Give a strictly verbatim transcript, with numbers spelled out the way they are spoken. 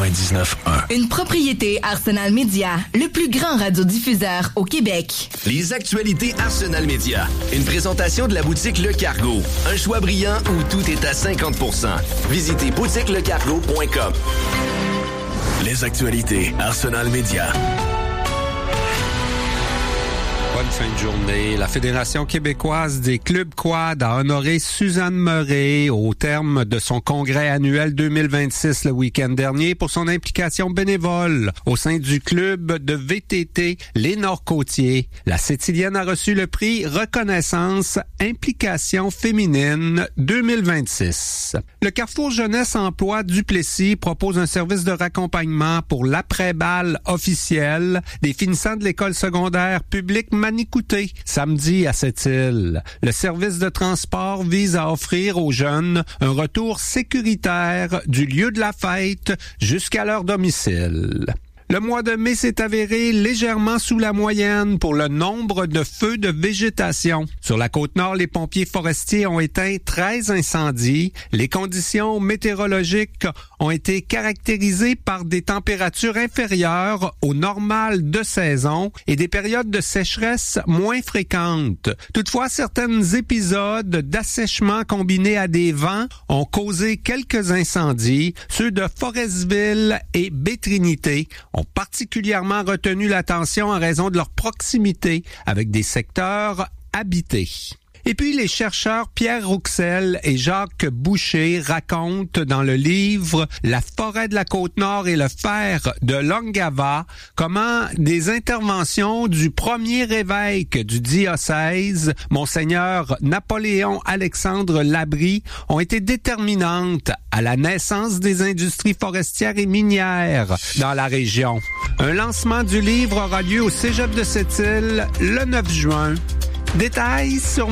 quatre-vingt-dix-neuf un. Une propriété Arsenal Média, le plus grand radiodiffuseur au Québec. Les actualités Arsenal Média. Une présentation de la boutique Le Cargo. Un choix brillant où tout est à cinquante pour cent. Visitez boutique le cargo point com. Les actualités Arsenal Média. Bonne fin de journée. La Fédération québécoise des clubs quad a honoré Suzanne Murray au terme de son congrès annuel deux mille vingt-six le week-end dernier pour son implication bénévole au sein du club de V T T Les Nord-Côtiers. La Sétilienne a reçu le prix Reconnaissance Implication féminine deux mille vingt-six. Le Carrefour Jeunesse Emploi Duplessis propose un service de raccompagnement pour l'après-balle officiel des finissants de l'école secondaire publique Manicouté, samedi à Sept-Îles. Le service de transport vise à offrir aux jeunes un retour sécuritaire du lieu de la fête jusqu'à leur domicile. Le mois de mai s'est avéré légèrement sous la moyenne pour le nombre de feux de végétation. Sur la Côte-Nord, les pompiers forestiers ont éteint treize incendies. Les conditions météorologiques ont été caractérisées par des températures inférieures au normal de saison et des périodes de sécheresse moins fréquentes. Toutefois, certains épisodes d'assèchement combinés à des vents ont causé quelques incendies. Ceux de Forestville et Baie-Trinité ont particulièrement retenu l'attention en raison de leur proximité avec des secteurs habités. Et puis, les chercheurs Pierre Rouxel et Jacques Boucher racontent dans le livre « La forêt de la Côte-Nord et le fer de Longava » comment des interventions du premier évêque du diocèse, Monseigneur Napoléon-Alexandre Labrie, ont été déterminantes à la naissance des industries forestières et minières dans la région. Un lancement du livre aura lieu au Cégep de Sept-Îles le neuf juin. Détails sur